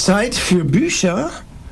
Zeit für Bücher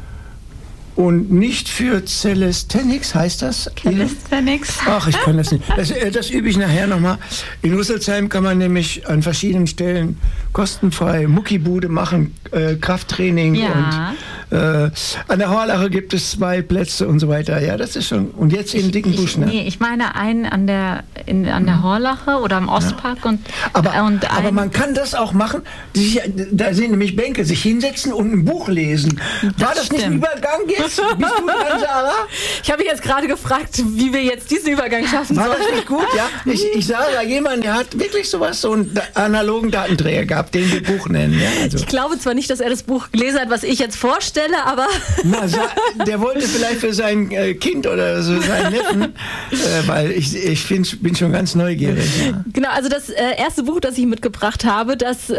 und nicht für Calisthenics, heißt das? Calisthenics. Ach, ich kann das nicht. Das übe ich nachher nochmal. In Rüsselsheim kann man nämlich an verschiedenen Stellen kostenfrei Muckibude machen, Krafttraining und an der Horlache gibt es 2 Plätze und so weiter. Ja, das ist schon. Und jetzt in Dickenbusch, ne? Nee, ich meine einen an der Horlache oder am Ostpark aber man kann das auch machen. Da sind nämlich Bänke, sich hinsetzen und ein Buch lesen. War das nicht ein Übergang jetzt? Bist du dran, Sarah? Ich habe mich jetzt gerade gefragt, wie wir jetzt diesen Übergang schaffen sollen. War das nicht gut? Ja, ich sah da jemanden, der hat wirklich so einen analogen Datenträger gehabt, den wir Buch nennen. Ja, also. Ich glaube zwar nicht, dass er das Buch gelesen hat, was ich jetzt vorstelle, aber... Na, der wollte vielleicht für sein Kind oder so seinen Neffen, weil ich bin schon ganz neugierig. Ja. Genau, also das erste Buch, das ich mitgebracht habe, das...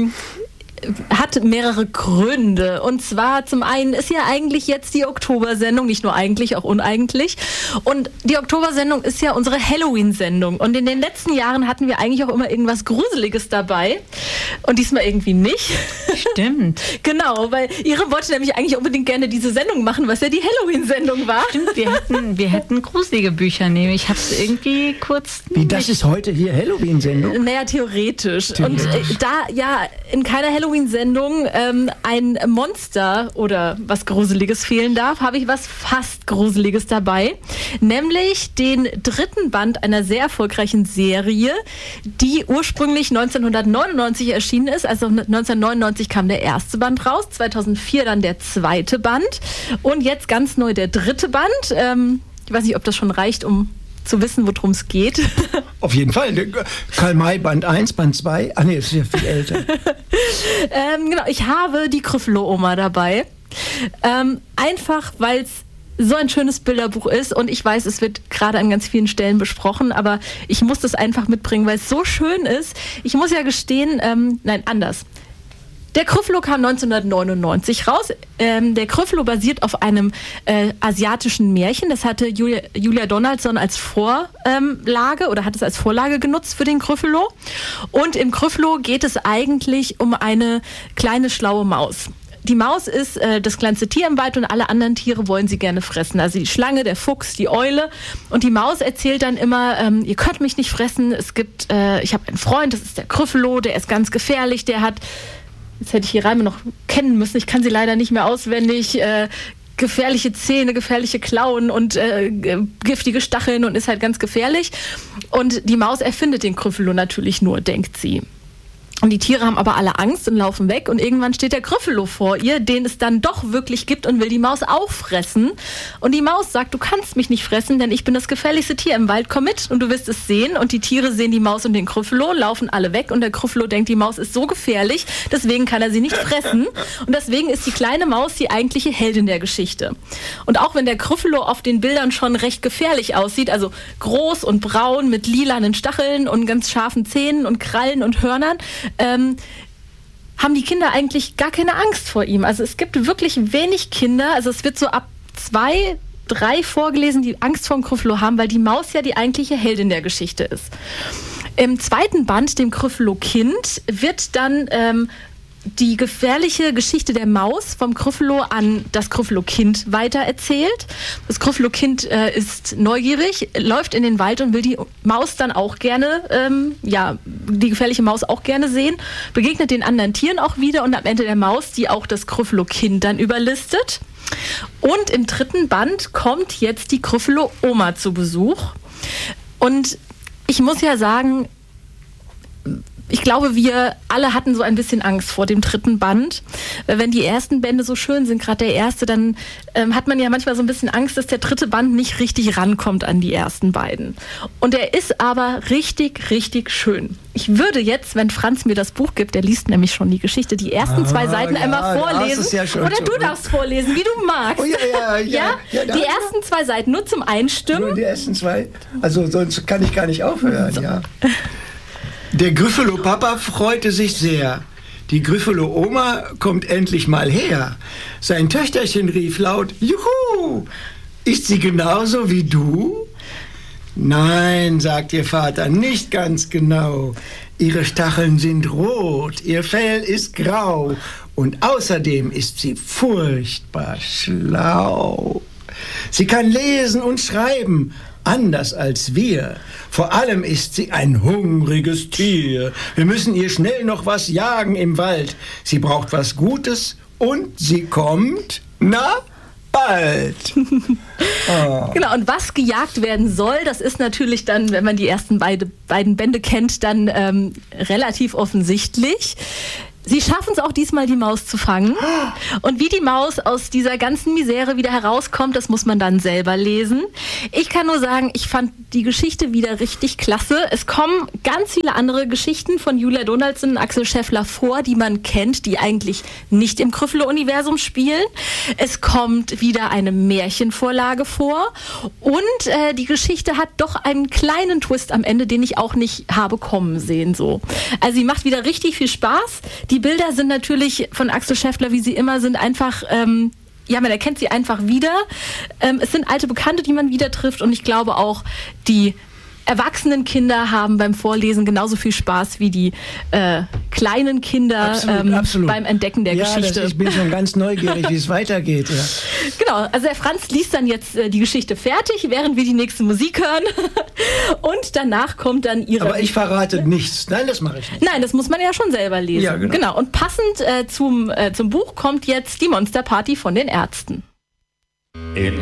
hat mehrere Gründe. Und zwar zum einen ist ja eigentlich jetzt die Oktobersendung, nicht nur eigentlich, auch uneigentlich. Und die Oktobersendung ist ja unsere Halloween-Sendung. Und in den letzten Jahren hatten wir eigentlich auch immer irgendwas Gruseliges dabei. Und diesmal irgendwie nicht. Stimmt. Genau, weil Ihre wollte nämlich eigentlich unbedingt gerne diese Sendung machen, was ja die Halloween-Sendung war. Stimmt, wir hätten gruselige Bücher nehmen. Ich habe es irgendwie kurz... Wie, das ist heute hier Halloween-Sendung? Naja, theoretisch. Und da ja in keiner Halloween-Sendung ein Monster oder was Gruseliges fehlen darf, habe ich was fast Gruseliges dabei. Nämlich den 3. Band einer sehr erfolgreichen Serie, die ursprünglich 1999 erschienen ist. Also 1999 kam der 1. Band raus, 2004 dann der 2. Band und jetzt ganz neu der 3. Band. Ich weiß nicht, ob das schon reicht, um zu wissen, worum es geht. Auf jeden Fall. Karl May, Band 1, Band 2. Ah nee, das ist ja viel älter. Genau, ich habe die Gryffalo-Oma dabei. Einfach, weil es so ein schönes Bilderbuch ist und ich weiß, es wird gerade an ganz vielen Stellen besprochen, aber ich muss das einfach mitbringen, weil es so schön ist. Ich muss ja gestehen, nein, anders. Der Gryffalo kam 1999 raus. Der Gryffalo basiert auf einem asiatischen Märchen. Das hatte Julia Donaldson als Vorlage oder hat es als Vorlage genutzt für den Gryffalo. Und im Gryffalo geht es eigentlich um eine kleine schlaue Maus. Die Maus ist das kleinste Tier im Wald und alle anderen Tiere wollen sie gerne fressen. Also die Schlange, der Fuchs, die Eule. Und die Maus erzählt dann immer, ihr könnt mich nicht fressen. Ich habe einen Freund, das ist der Gryffalo, der ist ganz gefährlich, der hat... Jetzt hätte ich die Reime noch kennen müssen. Ich kann sie leider nicht mehr auswendig. Gefährliche Zähne, gefährliche Klauen und giftige Stacheln und ist halt ganz gefährlich. Und die Maus erfindet den Gryffalo natürlich nur, denkt sie. Und die Tiere haben aber alle Angst und laufen weg. Und irgendwann steht der Gryffalo vor ihr, den es dann doch wirklich gibt und will die Maus auffressen. Und die Maus sagt, du kannst mich nicht fressen, denn ich bin das gefährlichste Tier im Wald. Komm mit und du wirst es sehen. Und die Tiere sehen die Maus und den Gryffalo, laufen alle weg. Und der Gryffalo denkt, die Maus ist so gefährlich, deswegen kann er sie nicht fressen. Und deswegen ist die kleine Maus die eigentliche Heldin der Geschichte. Und auch wenn der Gryffalo auf den Bildern schon recht gefährlich aussieht, also groß und braun mit lilanen Stacheln und ganz scharfen Zähnen und Krallen und Hörnern, haben die Kinder eigentlich gar keine Angst vor ihm. Also es gibt wirklich wenig Kinder, also es wird so ab 2, 3 vorgelesen, die Angst vor dem Gryffalo haben, weil die Maus ja die eigentliche Heldin der Geschichte ist. Im 2. Band, dem Gryffalo-Kind, wird dann die gefährliche Geschichte der Maus vom Gryffalo an das Gryffalo-Kind weitererzählt. Das Gryffalo-Kind ist neugierig, läuft in den Wald und will die Maus dann auch gerne, die gefährliche Maus auch gerne sehen, begegnet den anderen Tieren auch wieder und am Ende der Maus, die auch das Gryffalo-Kind dann überlistet. Und im 3. Band kommt jetzt die Gryffalo-Oma zu Besuch. Und ich muss ja sagen, ich glaube, wir alle hatten so ein bisschen Angst vor dem 3. Band. Wenn die ersten Bände so schön sind, gerade der erste, dann hat man ja manchmal so ein bisschen Angst, dass der 3. Band nicht richtig rankommt an die ersten beiden. Und er ist aber richtig, richtig schön. Ich würde jetzt, wenn Franz mir das Buch gibt, der liest nämlich schon die Geschichte, die ersten 2 Seiten einmal vorlesen. Ja oder du darfst vorlesen, wie du magst. Oh, ja. Die ersten 2 Seiten nur zum Einstimmen. Nur die ersten 2. Also sonst kann ich gar nicht aufhören, ja. Der Gryffalo-Papa freute sich sehr. Die Gryffalo-Oma kommt endlich mal her. Sein Töchterchen rief laut, Juhu! Ist sie genauso wie du? Nein, sagt ihr Vater, nicht ganz genau. Ihre Stacheln sind rot, ihr Fell ist grau und außerdem ist sie furchtbar schlau. Sie kann lesen und schreiben, anders als wir. Vor allem ist sie ein hungriges Tier. Wir müssen ihr schnell noch was jagen im Wald. Sie braucht was Gutes und sie kommt, bald. Oh. Genau, und was gejagt werden soll, das ist natürlich dann, wenn man die ersten beiden Bände kennt, dann relativ offensichtlich. Sie schaffen es auch diesmal, die Maus zu fangen. Und wie die Maus aus dieser ganzen Misere wieder herauskommt, das muss man dann selber lesen. Ich kann nur sagen, ich fand die Geschichte wieder richtig klasse. Es kommen ganz viele andere Geschichten von Julia Donaldson und Axel Scheffler vor, die man kennt, die eigentlich nicht im Gryffindor-Universum spielen. Es kommt wieder eine Märchenvorlage vor. Und die Geschichte hat doch einen kleinen Twist am Ende, den ich auch nicht habe kommen sehen. So. Also sie macht wieder richtig viel Spaß. Die Bilder sind natürlich von Axel Scheffler, wie sie immer sind, einfach, man erkennt sie einfach wieder. Es sind alte Bekannte, die man wieder trifft und ich glaube auch, die erwachsenen Kinder haben beim Vorlesen genauso viel Spaß wie die kleinen Kinder absolut. Beim Entdecken der Geschichte. Ich bin schon ganz neugierig, wie es weitergeht. Ja. Genau, also der Franz liest dann jetzt die Geschichte fertig, während wir die nächste Musik hören. Und danach kommt dann ihre... Aber ich verrate nichts. Nein, das mache ich nicht. Nein, das muss man ja schon selber lesen. Ja, genau. Und passend zum Buch kommt jetzt die Monsterparty von den Ärzten.